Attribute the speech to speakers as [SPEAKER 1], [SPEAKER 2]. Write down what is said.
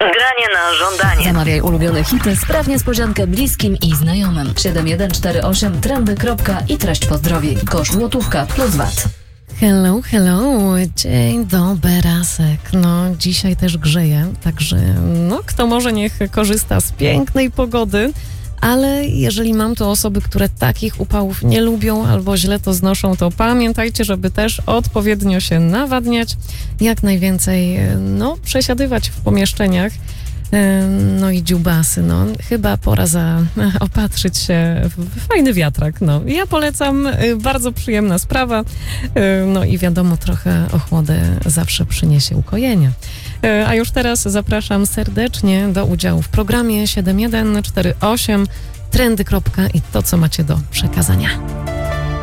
[SPEAKER 1] Granie na żądanie.
[SPEAKER 2] Zamawiaj ulubione hity, spraw niespodziankę bliskim i znajomym. 7148 trendy. I treść pozdrowień. Koszt złotówka plus VAT.
[SPEAKER 3] Hello, dzień dobry, Rasek. No, dzisiaj też grzeje, także kto może niech korzysta z pięknej pogody, ale jeżeli mam tu osoby, które takich upałów nie lubią albo źle to znoszą, to pamiętajcie, żeby też odpowiednio się nawadniać, jak najwięcej, przesiadywać w pomieszczeniach. No i dziubasy, chyba pora opatrzyć się w fajny wiatrak, Ja polecam, bardzo przyjemna sprawa, i wiadomo, trochę ochłody zawsze przyniesie ukojenie. A już teraz zapraszam serdecznie do udziału w programie 7148 trendy. I to, co macie do przekazania.